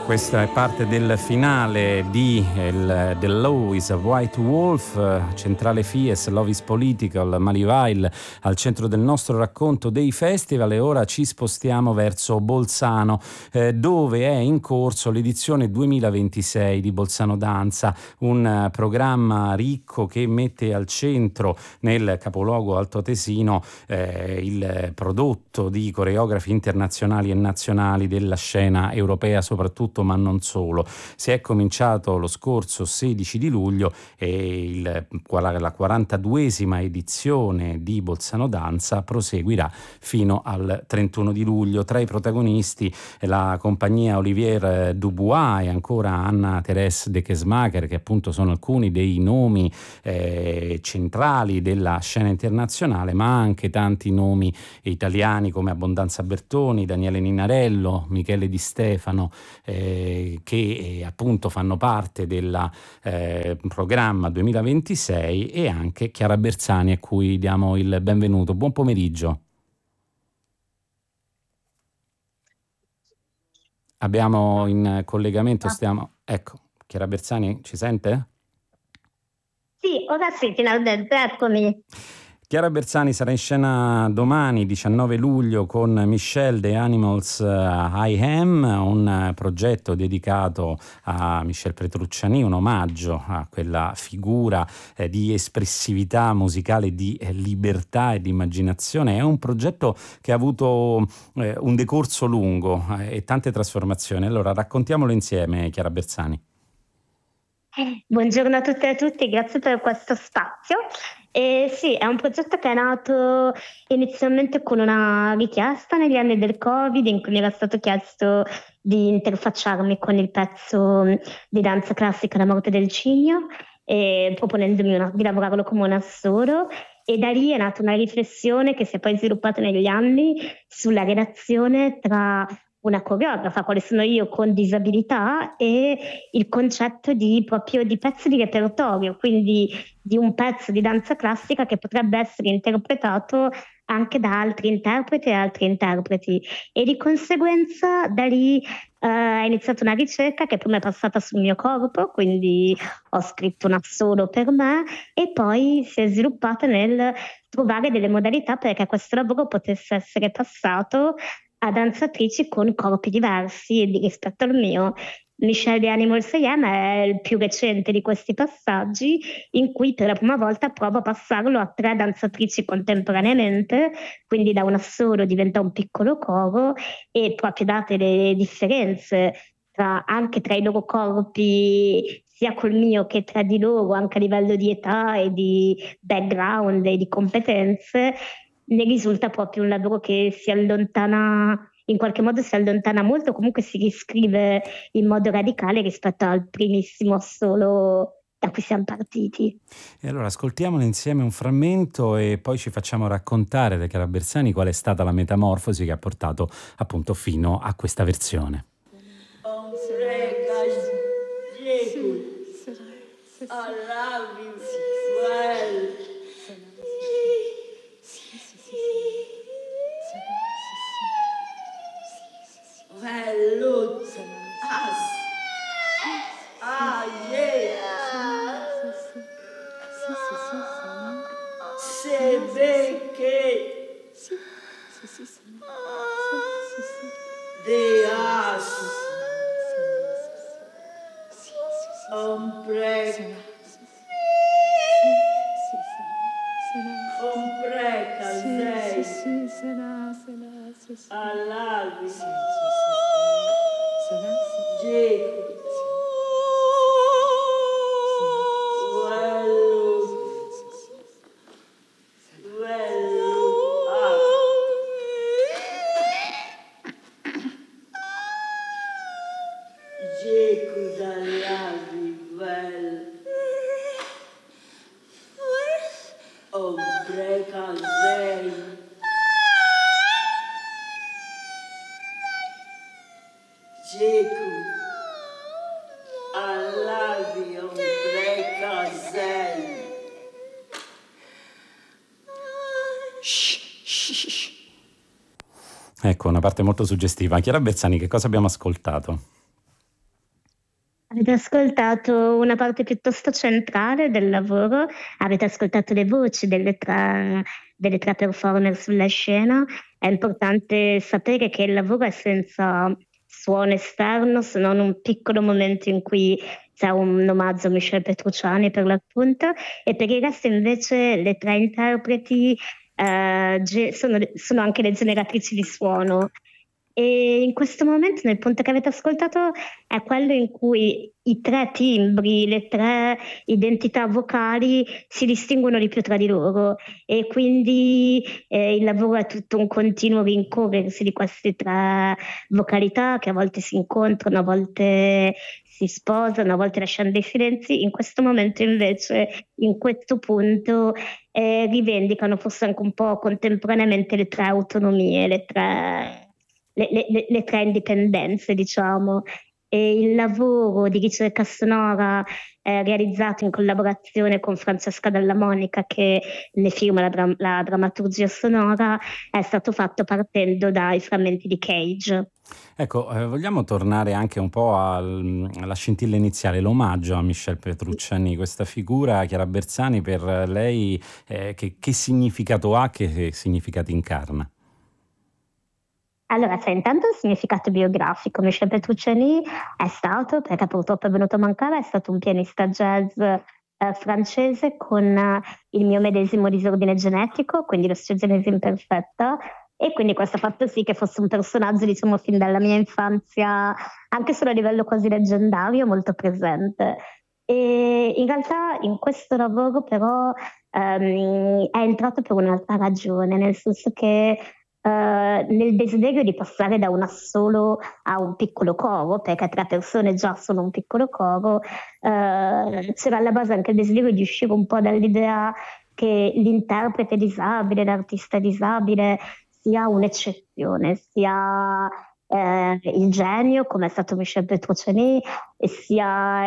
Questa è parte del finale di The Law is a White Wolf, Centrale Fies, Love is Political, Malivail al centro del nostro racconto dei festival. E ora ci spostiamo verso Bolzano, dove è in corso l'edizione 2026 di Bolzano Danza, un programma ricco che mette al centro nel capoluogo altoatesino il prodotto di coreografi internazionali e nazionali della scena europea soprattutto, ma non solo. Si è cominciato lo scorso 16 di luglio e la 42esima edizione di Bolzano Danza proseguirà fino al 31 di luglio. Tra i protagonisti la compagnia Olivier Dubois e ancora Anna-Thérèse de Kesmaker, che appunto sono alcuni dei nomi centrali della scena internazionale, ma anche tanti nomi italiani come Abbondanza Bertoni, Daniele Ninarello, Michele Di Stefano, che appunto fanno parte del programma 2026, e anche Chiara Bersani, a cui diamo il benvenuto. Buon pomeriggio. Abbiamo in collegamento, ecco, Chiara Bersani, ci sente? Sì, ora sì, finalmente, eccomi. Chiara Bersani sarà in scena domani 19 luglio con Michelle The Animals I Am, un progetto dedicato a Michel Petrucciani, un omaggio a quella figura di espressività musicale, di libertà e di immaginazione. È un progetto che ha avuto un decorso lungo e tante trasformazioni. Allora raccontiamolo insieme, Chiara Bersani. Buongiorno a tutte e a tutti, grazie per questo spazio. Sì, è un progetto che è nato inizialmente con una richiesta negli anni del Covid, in cui mi era stato chiesto di interfacciarmi con il pezzo di danza classica La morte del cigno, proponendomi di lavorarlo come un assolo. E da lì è nata una riflessione che si è poi sviluppata negli anni sulla relazione tra una coreografa, quale sono io con disabilità, e il concetto proprio di pezzi di repertorio, quindi di un pezzo di danza classica che potrebbe essere interpretato anche da altri interpreti e altri interpreti. E di conseguenza da lì è iniziata una ricerca che prima è passata sul mio corpo, quindi ho scritto un assolo per me, e poi si è sviluppata nel trovare delle modalità perché questo lavoro potesse essere passato a danzatrici con corpi diversi rispetto al mio. Michelle The Animals I Am è il più recente di questi passaggi, in cui per la prima volta provo a passarlo a 3 danzatrici contemporaneamente, quindi da un assolo diventa un piccolo coro, e proprio date le differenze anche tra i loro corpi, sia col mio che tra di loro, anche a livello di età e di background e di competenze, ne risulta proprio un lavoro che si allontana, in qualche modo si allontana molto, comunque si riscrive in modo radicale rispetto al primissimo assolo da cui siamo partiti. E allora ascoltiamolo insieme un frammento e poi ci facciamo raccontare da Chiara Bersani qual è stata la metamorfosi che ha portato appunto fino a questa versione. Ecco, una parte molto suggestiva. Chiara Bersani, che cosa abbiamo ascoltato? Avete ascoltato una parte piuttosto centrale del lavoro, avete ascoltato le voci delle tre performer sulla scena. È importante sapere che il lavoro è senza suono esterno, se non un piccolo momento in cui c'è un omaggio a Michel Petrucciani per l'appunto, e per il resto invece le tre interpreti sono anche le generatrici di suono. E in questo momento, nel punto che avete ascoltato, è quello in cui i tre timbri, le tre identità vocali si distinguono di più tra di loro, e quindi il lavoro è tutto un continuo rincorrersi di queste tre vocalità che a volte si incontrano, a volte si sposano, a volte lasciano dei silenzi. In questo momento invece, in questo punto, rivendicano forse anche un po' contemporaneamente le tre autonomie, le tre indipendenze, diciamo. E il lavoro di ricerca sonora realizzato in collaborazione con Francesca Dalla Monica, che ne firma la drammaturgia sonora, è stato fatto partendo dai frammenti di Cage. Ecco, vogliamo tornare anche un po' alla scintilla iniziale, l'omaggio a Michel Petrucciani, questa figura, Chiara Bersani, per lei che significato ha, che significati incarna? Allora, c'è intanto il significato biografico. Michel Petrucciani è stato, perché purtroppo è venuto a mancare, è stato un pianista jazz francese con il mio medesimo disordine genetico, quindi l'osteogenesi imperfetta, e quindi questo ha fatto sì che fosse un personaggio, diciamo, fin dalla mia infanzia, anche solo a livello quasi leggendario, molto presente. E in realtà in questo lavoro però è entrato per un'altra ragione, nel senso che nel desiderio di passare da un assolo a un piccolo coro, perché tre persone già sono un piccolo coro, c'era alla base anche il desiderio di uscire un po' dall'idea che l'interprete disabile, l'artista disabile sia un'eccezione, sia il genio, come è stato Michel Petrucciani, e sia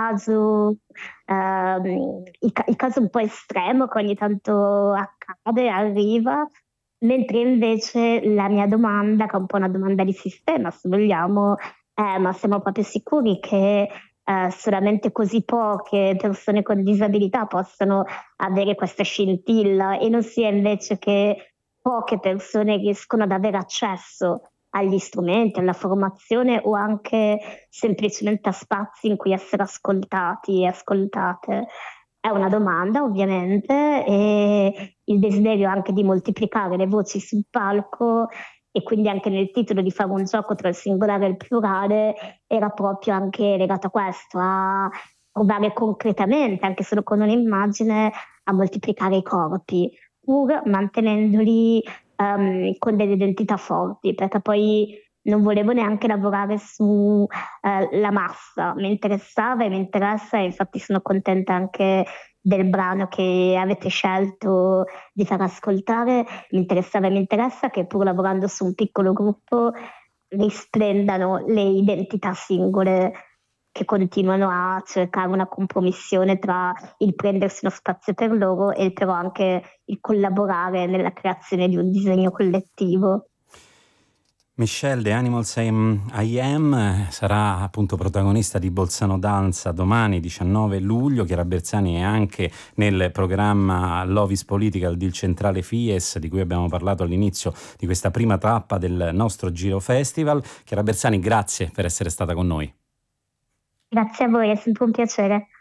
il caso un po' estremo che ogni tanto accade, arriva. Mentre invece la mia domanda, che è un po' una domanda di sistema, se vogliamo, è: ma siamo proprio sicuri che solamente così poche persone con disabilità possano avere questa scintilla, e non sia invece che poche persone riescono ad avere accesso agli strumenti, alla formazione, o anche semplicemente a spazi in cui essere ascoltati e ascoltate? È una domanda, ovviamente, e il desiderio anche di moltiplicare le voci sul palco, e quindi anche nel titolo di fare un gioco tra il singolare e il plurale, era proprio anche legato a questo, a provare concretamente, anche solo con un'immagine, a moltiplicare i corpi, pur mantenendoli con delle identità forti, perché poi non volevo neanche lavorare su la massa, mi interessava e mi interessa, e infatti sono contenta anche del brano che avete scelto di far ascoltare. Mi interessava e mi interessa che, pur lavorando su un piccolo gruppo, risplendano le identità singole che continuano a cercare una compromissione tra il prendersi uno spazio per loro e però anche il collaborare nella creazione di un disegno collettivo. Michelle, The Animals I Am, sarà appunto protagonista di Bolzano Danza domani 19 luglio. Chiara Bersani è anche nel programma Love is Political del Centrale Fies, di cui abbiamo parlato all'inizio di questa prima tappa del nostro Giro Festival. Chiara Bersani, grazie per essere stata con noi. Grazie a voi, è sempre un piacere.